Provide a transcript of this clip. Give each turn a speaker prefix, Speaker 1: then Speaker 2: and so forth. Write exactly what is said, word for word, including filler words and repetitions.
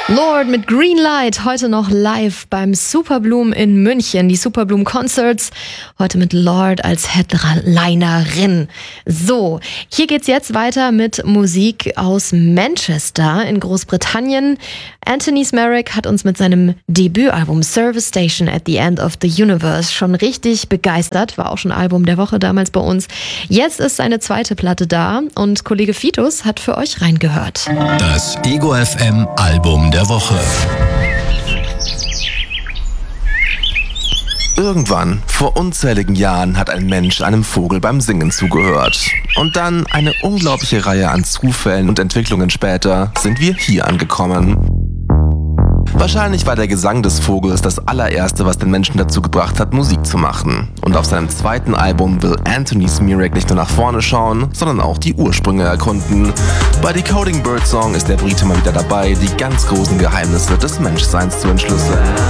Speaker 1: Lorde mit Greenlight, heute noch live beim Superbloom in München. Die Superbloom Concerts, heute mit Lorde als Headlinerin. So, hier geht's jetzt weiter mit Musik aus Manchester in Großbritannien. Anthony Smerrick hat uns mit seinem Debütalbum Service Station at the End of the Universe schon richtig begeistert. War auch schon Album der Woche damals bei uns. Jetzt ist seine zweite Platte da und Kollege Fitus hat für euch reingehört.
Speaker 2: Das Ego F M Album der Woche.
Speaker 3: Irgendwann, vor unzähligen Jahren, hat ein Mensch einem Vogel beim Singen zugehört. Und dann, eine unglaubliche Reihe an Zufällen und Entwicklungen später, sind wir hier angekommen. Wahrscheinlich war der Gesang des Vogels das allererste, was den Menschen dazu gebracht hat, Musik zu machen. Und auf seinem zweiten Album will Anthony Smerrick nicht nur nach vorne schauen, sondern auch die Ursprünge erkunden. Bei Decoding Birdsong ist der Brite mal wieder dabei, die ganz großen Geheimnisse des Menschseins zu entschlüsseln.